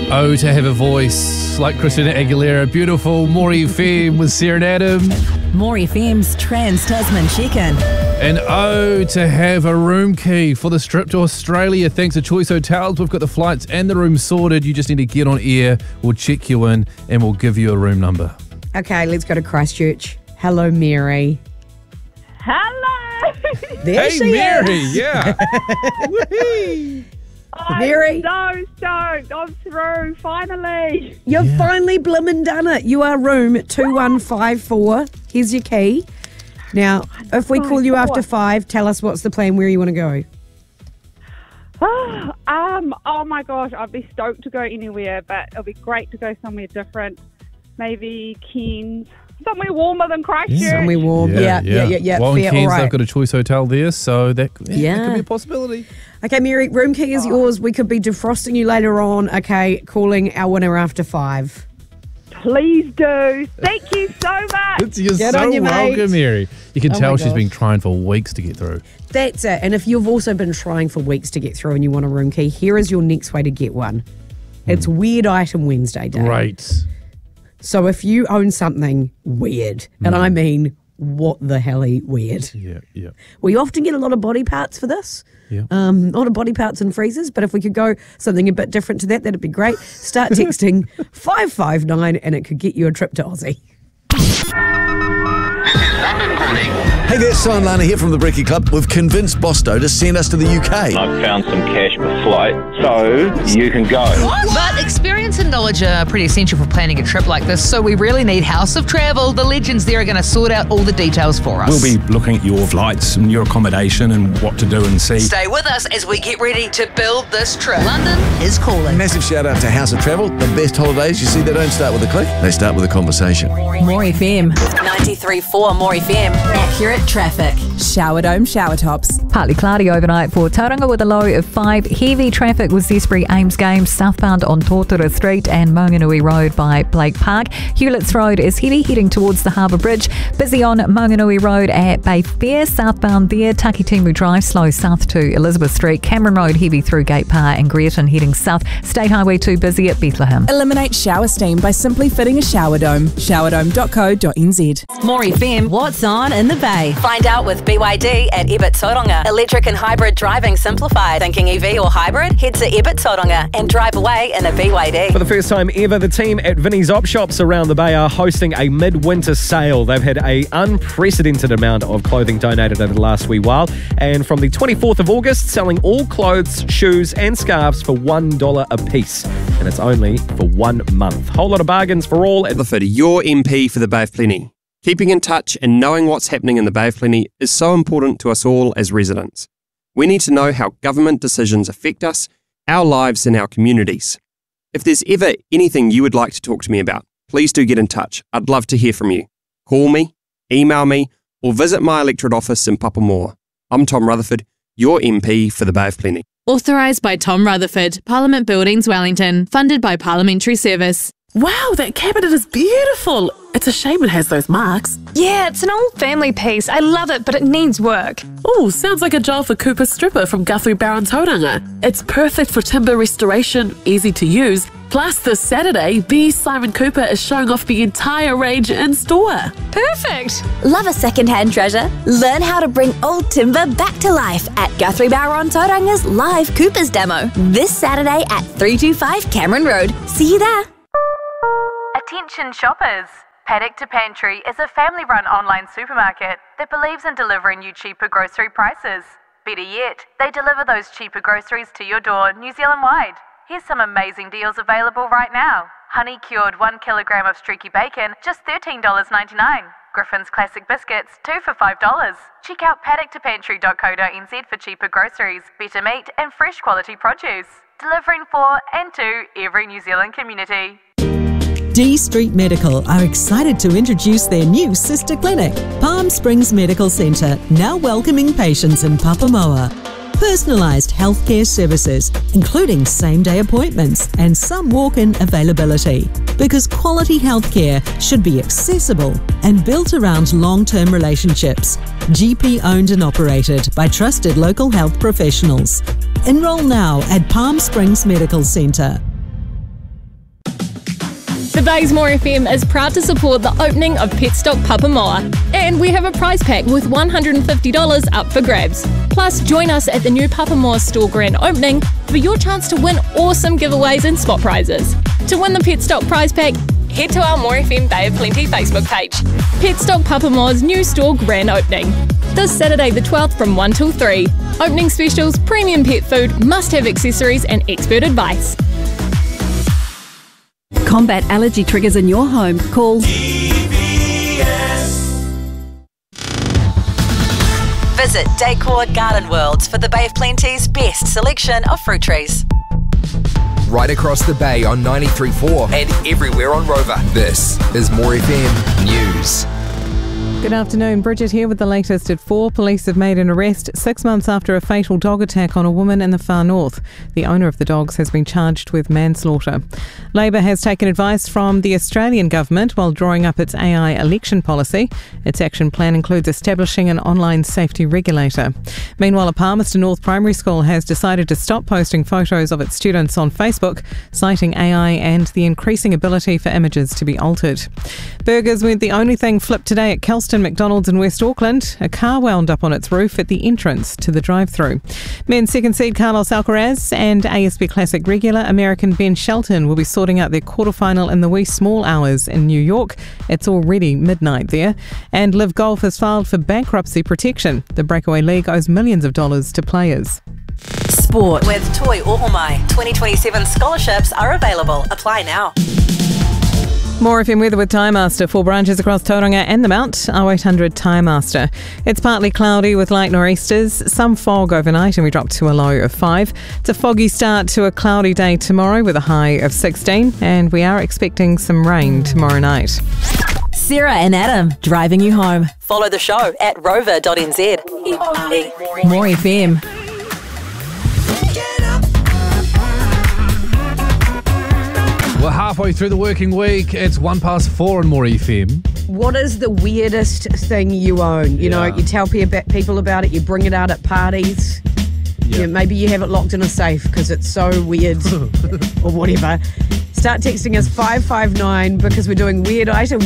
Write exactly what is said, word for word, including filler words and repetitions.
Oh, to have a voice like Christina Aguilera. Beautiful. More F M with Sarah and Adam. More F M's Trans-Tasman check-in. And oh, to have a room key for the trip to Australia. Thanks to Choice Hotels, we've got the flights and the room sorted. You just need to get on air. We'll check you in and we'll give you a room number. Okay, let's go to Christchurch. Hello, Mary. Hello. There hey, she Mary. is. Yeah. I'm Mary. so stoked. I'm through, finally. You've Yeah. finally blimmin' done it. You are room two one five four. Here's your key. Now, if we call you after five, tell us what's the plan, where you want to go. um, oh my gosh, I'd be stoked to go anywhere, but it'll be great to go somewhere different. Maybe Cairns, somewhere warmer than Christchurch. Somewhere warm. Yeah, yeah, yeah, yeah. Well, in Fair, Cairns, all right. they've got a Choice Hotel there, so that, yeah, Yeah. that could be a possibility. Okay, Mary, room key is yours. We could be defrosting you later on. Okay, calling our winner after five. Please do. Thank you so much. It's, you're Get so on, you welcome, mate. Mary. You can Oh tell my she's gosh. been trying for weeks to get through. That's it. And if you've also been trying for weeks to get through and you want a room key, here is your next way to get one. It's Weird Item Wednesday Day. Great. So if you own something weird, and I mean what the helly weird, Yeah, yeah. we often get a lot of body parts for this. Yeah. Um, a lot of body parts and freezers, but if we could go something a bit different to that, that'd be great. Start texting five five nine and it could get you a trip to Aussie. Hey there, Simon Lana here from the Brekkie Club. We've convinced Bosto to send us to the U K. I've found some cash per flight, so you can go. But experience and knowledge are pretty essential for planning a trip like this, so we really need House of Travel. The legends there are going to sort out all the details for us. We'll be looking at your flights and your accommodation and what to do and see. Stay with us as we get ready to build this trip. London is calling. Massive shout out to House of Travel. The best holidays, you see, they don't start with a click, they start with a conversation. More F M. ninety-three point four More F M. Accurate traffic. Shower Dome shower tops. Partly cloudy overnight for Tauranga with a low of five. Heavy traffic with Zespri Ames Games southbound on Totara Street and Maunganui Road by Blake Park. Hewlett's Road is heavy heading towards the Harbour Bridge. Busy on Maunganui Road at Bay Fair. Southbound there, Takitimu Drive slow south to Elizabeth Street. Cameron Road heavy through Gate Pa and Greerton heading south. State Highway two busy at Bethlehem. Eliminate shower steam by simply fitting a shower dome. shower dome dot co dot n z. More F M. What's on in the Bay? Find out with B Y D at Ebert Tauranga. Electric and hybrid driving simplified. Thinking E V or hybrid? Head to Ebert Tauranga and drive away in a B Y D. For the first time ever, the team at Vinnie's Op Shops around the Bay are hosting a midwinter sale. They've had an unprecedented amount of clothing donated over the last wee while. And from the twenty-fourth of August, selling all clothes, shoes and scarves for one dollar a piece. And it's only for one month. Whole lot of bargains for all. Rutherford, your M P for the Bay of Plenty. Keeping in touch and knowing what's happening in the Bay of Plenty is so important to us all as residents. We need to know how government decisions affect us, our lives and our communities. If there's ever anything you would like to talk to me about, please do get in touch. I'd love to hear from you. Call me, email me, or visit my electorate office in Papamoa. I'm Tom Rutherford, your M P for the Bay of Plenty. Authorised by Tom Rutherford, Parliament Buildings, Wellington. Funded by Parliamentary Service. Wow, that cabinet is beautiful. It's a shame it has those marks. Yeah, it's an old family piece. I love it, but it needs work. Oh, sounds like a job for Cooper Stripper from Guthrie Barron Tauranga. It's perfect for timber restoration, easy to use. Plus, this Saturday, B. Simon Cooper is showing off the entire range in store. Perfect. Love a second-hand treasure? Learn how to bring old timber back to life at Guthrie Barron Tauranga's live Coopers demo this Saturday at three two five Cameron Road. See you there. Attention shoppers! Paddock to Pantry is a family-run online supermarket that believes in delivering you cheaper grocery prices. Better yet, they deliver those cheaper groceries to your door New Zealand-wide. Here's some amazing deals available right now. Honey-cured one kilogram of streaky bacon, just thirteen dollars ninety-nine. Griffin's Classic Biscuits, two for five dollars. Check out paddock to pantry dot co dot n z for cheaper groceries, better meat and fresh quality produce. Delivering for and to every New Zealand community. D Street Medical are excited to introduce their new sister clinic, Palm Springs Medical Centre, now welcoming patients in Papamoa. Personalised healthcare services, including same-day appointments and some walk-in availability. Because quality healthcare should be accessible and built around long-term relationships. G P owned and operated by trusted local health professionals. Enroll now at Palm Springs Medical Centre. The Bay's More F M is proud to support the opening of Petstock Papamoa. And we have a prize pack with one hundred fifty dollars up for grabs. Plus, join us at the new Papamoa store grand opening for your chance to win awesome giveaways and spot prizes. To win the Petstock prize pack, head to our More F M Bay of Plenty Facebook page. Petstock Papamoa's new store grand opening. This Saturday the twelfth from one till three. Opening specials, premium pet food, must-have accessories and expert advice. Combat allergy triggers in your home. Call Visit Decor Garden Worlds for the Bay of Plenty's best selection of fruit trees. Right across the bay on ninety-three point four and everywhere on Rover. This is More F M News. Good afternoon, Bridget here with the latest at four. Police have made an arrest six months after a fatal dog attack on a woman in the far north. The owner of the dogs has been charged with manslaughter. Labor has taken advice from the Australian government while drawing up its A I election policy. Its action plan includes establishing an online safety regulator. Meanwhile, a Palmerston North Primary School has decided to stop posting photos of its students on Facebook, citing A I and the increasing ability for images to be altered. Burgers weren't the only thing flipped today at Kelston McDonald's in West Auckland. A car wound up on its roof at the entrance to the drive-thru. Men's second seed Carlos Alcaraz and A S B Classic regular American Ben Shelton will be sorting out their quarterfinal in the wee small hours in New York. It's already midnight there. And Live Golf has filed for bankruptcy protection. The Breakaway League owes millions of dollars to players. Sport with Toi Ohomai. twenty twenty-seven scholarships are available. Apply now. More F M weather with Tyre Master. Four branches across Tauranga and the Mount. oh eight hundred Tyre Master. It's partly cloudy with light nor'easters, some fog overnight, and we drop to a low of five. It's a foggy start to a cloudy day tomorrow with a high of sixteen, and we are expecting some rain tomorrow night. Sarah and Adam, driving you home. Follow the show at rover dot n z. More F M. We're halfway through the working week. It's one past four on More F M. What is the weirdest thing you own? You know, Yeah. you tell pe- people about it, you bring it out at parties. Yeah. Yeah, maybe you have it locked in a safe because it's so weird or whatever. Start texting us five five nine because we're doing weird item.